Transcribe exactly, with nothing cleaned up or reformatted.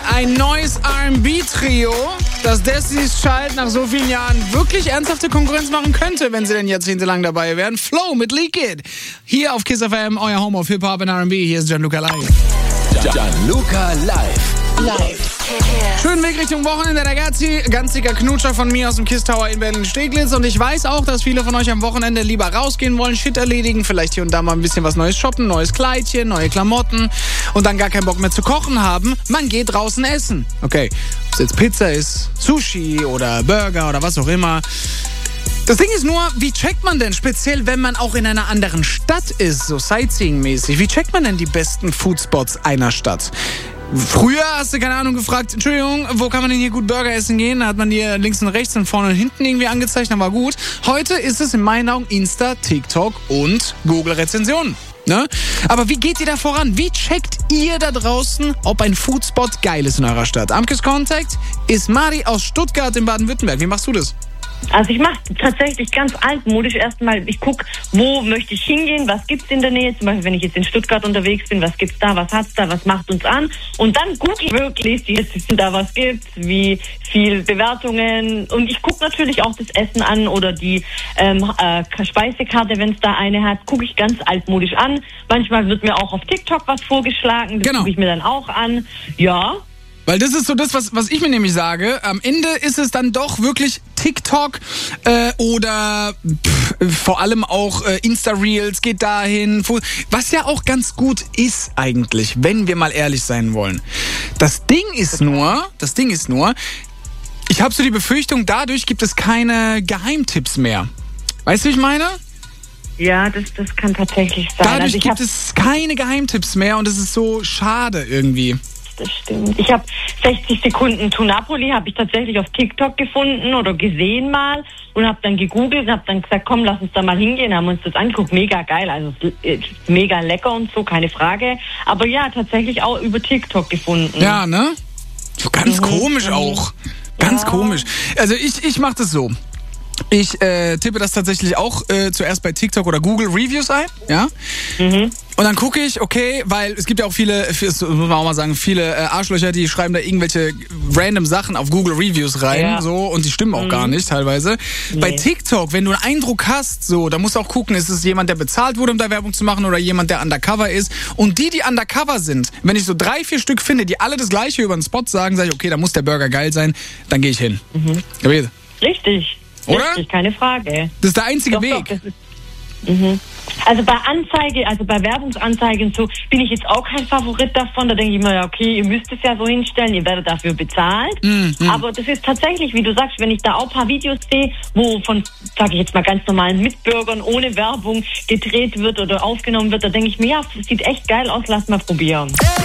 ein neues R and B-Trio, das Destiny's Child nach so vielen Jahren wirklich ernsthafte Konkurrenz machen könnte, wenn sie denn jahrzehntelang dabei wären. Flow mit Leak It. Hier auf Kiss F M, euer Home of Hip-Hop und R and B. Hier ist Gianluca Live. Gianluca Live. Live. Schönen Weg Richtung Wochenende, ragazzi. Ganz dicker Knutscher von mir aus dem Kiss Tower in Berlin-Steglitz. Und ich weiß auch, dass viele von euch am Wochenende lieber rausgehen wollen, Shit erledigen, vielleicht hier und da mal ein bisschen was Neues shoppen, neues Kleidchen, neue Klamotten und dann gar keinen Bock mehr zu kochen haben. Man geht draußen essen. Okay, ob es jetzt Pizza ist, Sushi oder Burger oder was auch immer. Das Ding ist nur, wie checkt man denn, speziell wenn man auch in einer anderen Stadt ist, so Sightseeing-mäßig, wie checkt man denn die besten Foodspots einer Stadt? Früher hast du, keine Ahnung, gefragt, Entschuldigung, wo kann man denn hier gut Burger essen gehen? Da hat man dir links und rechts und vorne und hinten irgendwie angezeigt, dann war gut. Heute ist es in meinen Augen Insta, TikTok und Google-Rezensionen. Ne? Aber wie geht ihr da voran? Wie checkt ihr da draußen, ob ein Foodspot geil ist in eurer Stadt? Am Kiss Contact ist Mari aus Stuttgart in Baden-Württemberg. Wie machst du das? Also ich mache tatsächlich ganz altmodisch erstmal, ich gucke, wo möchte ich hingehen, was gibt's in der Nähe, zum Beispiel wenn ich jetzt in Stuttgart unterwegs bin, was gibt's da, was hat's da, was macht uns an und dann google ich wirklich, lese da was gibt's, wie viel Bewertungen und ich gucke natürlich auch das Essen an oder die ähm, äh, Speisekarte, wenn es da eine hat, gucke ich ganz altmodisch an. Manchmal wird mir auch auf TikTok was vorgeschlagen, das genau. gucke ich mir dann auch an, ja. Weil das ist so das, was, was ich mir nämlich sage. Am Ende ist es dann doch wirklich TikTok äh, oder pff, vor allem auch äh, Insta-Reels, geht dahin. Was ja auch ganz gut ist eigentlich, wenn wir mal ehrlich sein wollen. Das Ding ist nur, das Ding ist nur, ich habe so die Befürchtung, dadurch gibt es keine Geheimtipps mehr. Weißt du, wie ich meine? Ja, das, das kann tatsächlich sein. Dadurch also ich gibt es keine Geheimtipps mehr und es ist so schade irgendwie. Das stimmt. Ich habe sechzig Sekunden to Napoli habe ich tatsächlich auf TikTok gefunden oder gesehen mal und habe dann gegoogelt und habe dann gesagt, komm, lass uns da mal hingehen, haben uns das angeguckt, mega geil, also mega lecker und so, keine Frage. Aber ja, tatsächlich auch über TikTok gefunden. Ja, ne? So ganz mhm. komisch auch. Ganz ja. komisch. Also ich, ich mache das so. Ich äh, tippe das tatsächlich auch äh, zuerst bei TikTok oder Google Reviews ein, ja. Mhm. Und dann gucke ich, okay, weil es gibt ja auch viele, das muss man auch mal sagen, viele äh, Arschlöcher, die schreiben da irgendwelche random Sachen auf Google Reviews rein, ja. so, und die stimmen auch mhm. gar nicht teilweise. Nee. Bei TikTok, wenn du einen Eindruck hast, so, da musst du auch gucken, ist es jemand, der bezahlt wurde, um da Werbung zu machen, oder jemand, der undercover ist. Und die, die undercover sind, wenn ich so drei, vier Stück finde, die alle das Gleiche über den Spot sagen, sage ich, okay, da muss der Burger geil sein, dann gehe ich hin. Mhm. Richtig. Oder? Richtig, keine Frage. Das ist der einzige doch, Weg. Doch, das ist, mhm. Also bei Anzeige, also bei Werbungsanzeigen so, bin ich jetzt auch kein Favorit davon. Da denke ich mir, ja, okay, ihr müsst es ja so hinstellen, ihr werdet dafür bezahlt. Mhm. Aber das ist tatsächlich, wie du sagst, wenn ich da auch ein paar Videos sehe, wo von, sage ich jetzt mal, ganz normalen Mitbürgern ohne Werbung gedreht wird oder aufgenommen wird, da denke ich mir, ja, das sieht echt geil aus, lass mal probieren.